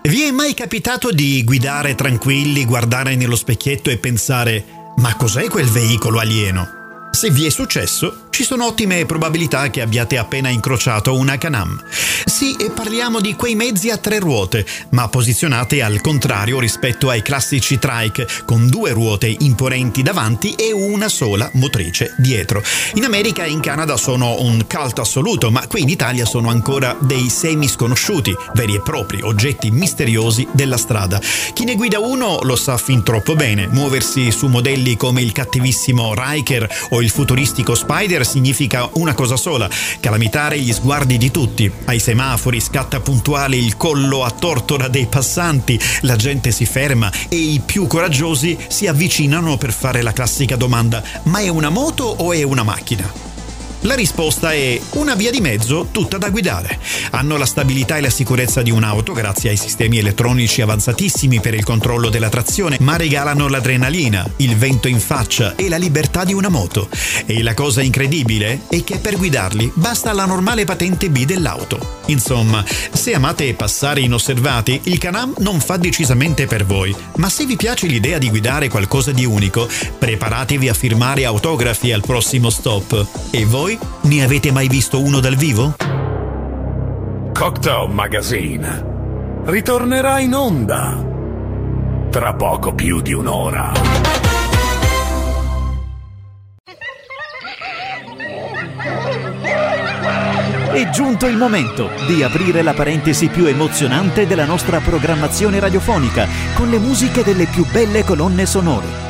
Vi è mai capitato di guidare tranquilli, guardare nello specchietto e pensare «Ma cos'è quel veicolo alieno?» Se vi è successo, ci sono ottime probabilità che abbiate appena incrociato una Can-Am. Sì, e parliamo di quei mezzi a 3 ruote, ma posizionate al contrario rispetto ai classici trike, con 2 ruote imponenti davanti e una sola motrice dietro. In America e in Canada sono un cult assoluto, ma qui in Italia sono ancora dei semi sconosciuti, veri e propri oggetti misteriosi della strada. Chi ne guida uno lo sa fin troppo bene. Muoversi su modelli come il cattivissimo Ryker o il futuristico Spider significa una cosa sola: calamitare gli sguardi di tutti. Ai semafori scatta puntuale il collo a tortora dei passanti, la gente si ferma e i più coraggiosi si avvicinano per fare la classica domanda: ma è una moto o è una macchina? La risposta è una via di mezzo tutta da guidare. Hanno la stabilità e la sicurezza di un'auto grazie ai sistemi elettronici avanzatissimi per il controllo della trazione, ma regalano l'adrenalina, il vento in faccia e la libertà di una moto. E la cosa incredibile è che per guidarli basta la normale patente B dell'auto. Insomma, se amate passare inosservati, il Can-Am non fa decisamente per voi. Ma se vi piace l'idea di guidare qualcosa di unico, preparatevi a firmare autografi al prossimo stop. E voi? Ne avete mai visto uno dal vivo? Cocktail Magazine ritornerà in onda tra poco più di un'ora. È giunto il momento di aprire la parentesi più emozionante della nostra programmazione radiofonica con le musiche delle più belle colonne sonore.